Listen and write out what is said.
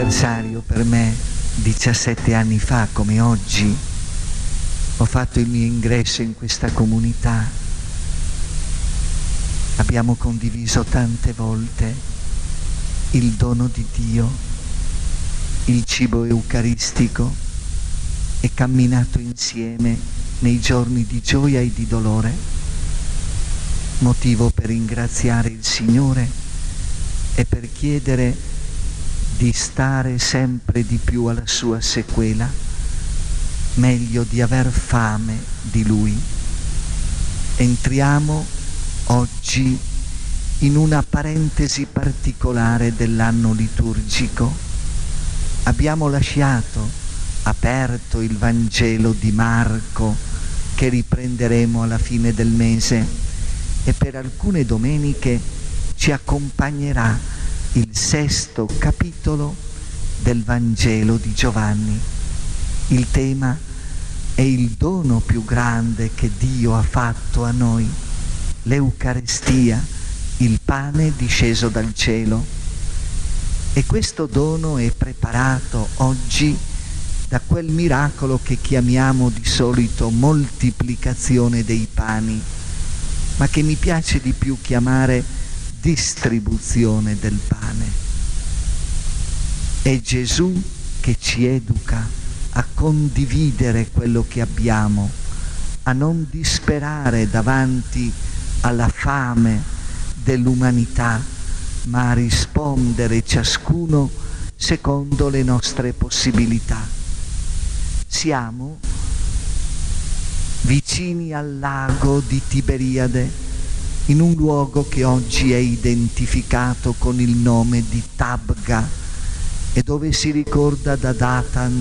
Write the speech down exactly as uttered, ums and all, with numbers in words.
anniversario per me, diciassette anni fa come oggi, ho fatto il mio ingresso in questa comunità. Abbiamo condiviso tante volte il dono di Dio, il cibo eucaristico, e camminato insieme nei giorni di gioia e di dolore, motivo per ringraziare il Signore e per chiedere di stare sempre di più alla sua sequela, meglio di aver fame di Lui. Entriamo oggi in una parentesi particolare dell'anno liturgico. Abbiamo lasciato aperto il Vangelo di Marco, che riprenderemo alla fine del mese, e per alcune domeniche ci accompagnerà il sesto capitolo del Vangelo di Giovanni. Il tema è il dono più grande che Dio ha fatto a noi, l'Eucaristia, il pane disceso dal cielo. E questo dono è preparato oggi da quel miracolo che chiamiamo di solito moltiplicazione dei pani, ma che mi piace di più chiamare distribuzione del pane. È Gesù che ci educa a condividere quello che abbiamo, a non disperare davanti alla fame dell'umanità, ma a rispondere ciascuno secondo le nostre possibilità. Siamo vicini al lago di Tiberiade, in un luogo che oggi è identificato con il nome di Tabga e dove si ricorda da Datan